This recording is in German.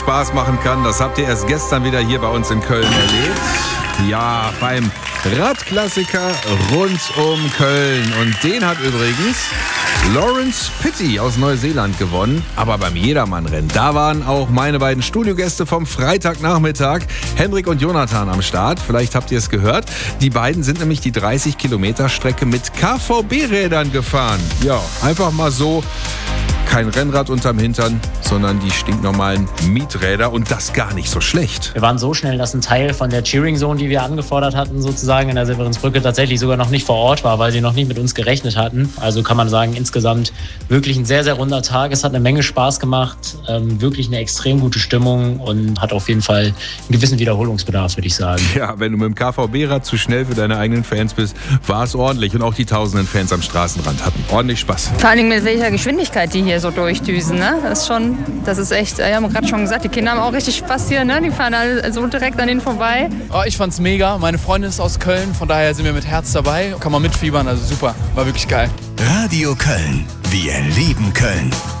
Spaß machen kann, das habt ihr erst gestern wieder hier bei uns in Köln erlebt. Ja, beim Radklassiker rund um Köln. Und den hat übrigens Lawrence Pitty aus Neuseeland gewonnen. Aber beim Jedermann-Rennen, da waren auch meine beiden Studiogäste vom Freitagnachmittag, Henrik und Jonathan, am Start. Vielleicht habt ihr es gehört. Die beiden sind nämlich die 30-Kilometer-Strecke mit KVB-Rädern gefahren. Ja, einfach mal so. Kein Rennrad unterm Hintern, sondern die stinknormalen Mieträder und das gar nicht so schlecht. Wir waren so schnell, dass ein Teil von der Cheering Zone, die wir angefordert hatten, sozusagen in der Severinsbrücke, tatsächlich sogar noch nicht vor Ort war, weil sie noch nicht mit uns gerechnet hatten. Also kann man sagen, insgesamt wirklich ein sehr, sehr runder Tag. Es hat eine Menge Spaß gemacht, wirklich eine extrem gute Stimmung und hat auf jeden Fall einen gewissen Wiederholungsbedarf, würde ich sagen. Ja, wenn du mit dem KVB-Rad zu schnell für deine eigenen Fans bist, war es ordentlich. Und auch die tausenden Fans am Straßenrand hatten ordentlich Spaß. Vor allen Dingen mit welcher Geschwindigkeit die hier so durchdüsen, ne? Das ist echt, wir haben gerade schon gesagt, die Kinder haben auch richtig Spaß hier, ne? Die fahren alle so direkt an denen vorbei. Oh, ich fand's mega. Meine Freundin ist aus Köln, von daher sind wir mit Herz dabei. Kann man mitfiebern, also super. War wirklich geil. Radio Köln. Wir lieben Köln.